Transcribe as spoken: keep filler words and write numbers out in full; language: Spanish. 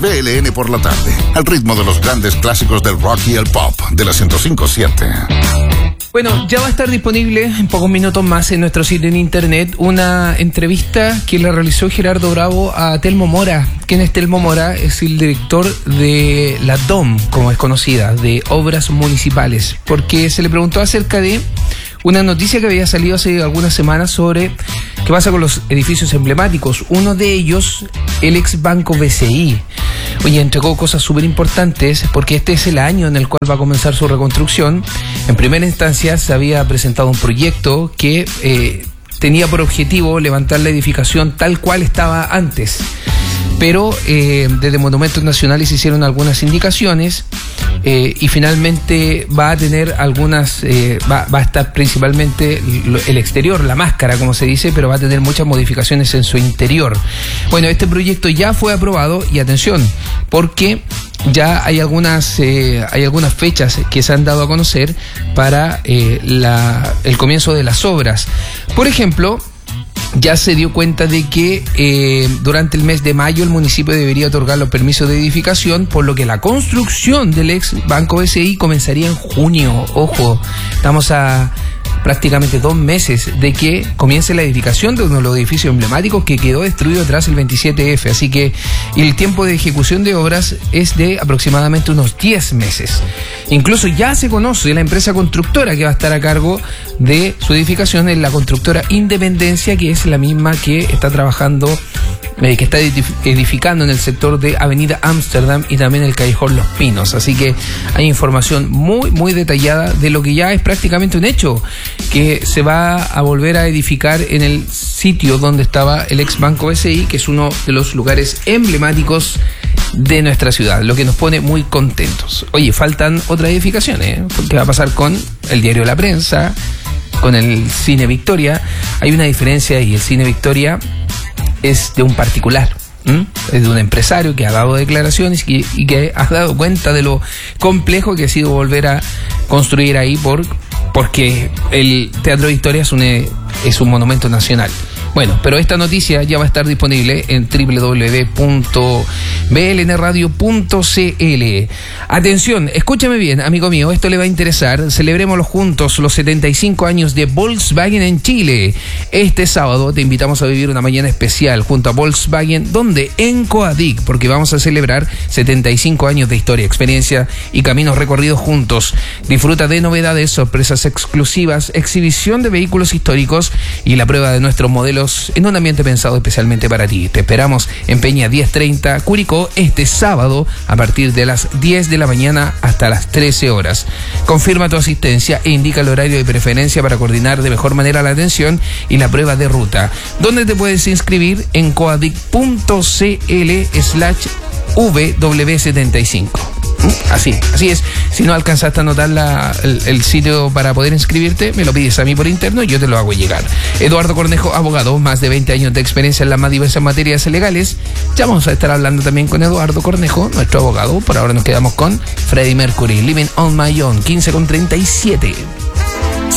B L N por la tarde, al ritmo de los grandes clásicos del rock y el pop de la ciento cinco punto siete. Bueno, ya va a estar disponible en pocos minutos más en nuestro sitio en internet una entrevista que le realizó Gerardo Bravo a Telmo Mora. ¿Quién es Telmo Mora? Es el director de la D O M, como es conocida, de Obras Municipales, porque se le preguntó acerca de una noticia que había salido hace algunas semanas sobre qué pasa con los edificios emblemáticos. Uno de ellos, el ex Banco B C I. Oye, entregó cosas súper importantes porque este es el año en el cual va a comenzar su reconstrucción. En primera instancia se había presentado un proyecto que eh, tenía por objetivo levantar la edificación tal cual estaba antes. Pero eh, desde Monumentos Nacionales se hicieron algunas indicaciones eh, y finalmente va a tener algunas, eh, va, va a estar principalmente el exterior, la máscara como se dice, pero va a tener muchas modificaciones en su interior. Bueno, este proyecto ya fue aprobado y atención, porque ya hay algunas eh, hay algunas fechas que se han dado a conocer para eh, la, el comienzo de las obras. Por ejemplo, ya se dio cuenta de que eh, durante el mes de mayo el municipio debería otorgar los permisos de edificación, por lo que la construcción del ex Banco B C I comenzaría en junio. Ojo, estamos a prácticamente dos meses de que comience la edificación de uno de los edificios emblemáticos que quedó destruido tras el veintisiete efe, así que el tiempo de ejecución de obras es de aproximadamente unos diez meses. Incluso ya se conoce la empresa constructora que va a estar a cargo de su edificación, es la constructora Independencia, que es la misma que está trabajando, eh, que está edificando en el sector de Avenida Ámsterdam y también el Callejón Los Pinos, así que hay información muy muy detallada de lo que ya es prácticamente un hecho, que se va a volver a edificar en el sitio donde estaba el ex Banco B C I, que es uno de los lugares emblemáticos de nuestra ciudad, lo que nos pone muy contentos. Oye, faltan otras edificaciones, ¿eh? Porque va a pasar con el diario La Prensa, con el Cine Victoria. Hay una diferencia y el Cine Victoria es de un particular, ¿m? Es de un empresario que ha dado declaraciones y, y que ha dado cuenta de lo complejo que ha sido volver a construir ahí por porque el Teatro Victoria es un, es un monumento nacional. Bueno, pero esta noticia ya va a estar disponible en doble u doble u doble u punto b l n radio punto c l. Atención, escúchame bien, amigo mío, esto le va a interesar. Celebrémoslo juntos, los setenta y cinco años de Volkswagen en Chile. Este sábado te invitamos a vivir una mañana especial junto a Volkswagen, donde en Coadic, porque vamos a celebrar setenta y cinco años de historia, experiencia y caminos recorridos juntos. Disfruta de novedades, sorpresas exclusivas, exhibición de vehículos históricos y la prueba de nuestros modelos en un ambiente pensado especialmente para ti. Te esperamos en Peña diez treinta, Curicó, este sábado a partir de las diez de la mañana hasta las trece horas. Confirma tu asistencia e indica el horario de preferencia para coordinar de mejor manera la atención y la prueba de ruta. ¿Dónde te puedes inscribir? En coadic punto c l slash v w setenta y cinco. Así, así es. Si no alcanzaste a anotar la, el, el sitio para poder inscribirte, me lo pides a mí por interno y yo te lo hago llegar. Eduardo Cornejo, abogado, más de veinte años de experiencia en las más diversas materias legales. Ya vamos a estar hablando también con Eduardo Cornejo, nuestro abogado. Por ahora nos quedamos con Freddie Mercury, Living on My Own, quince con treinta y siete.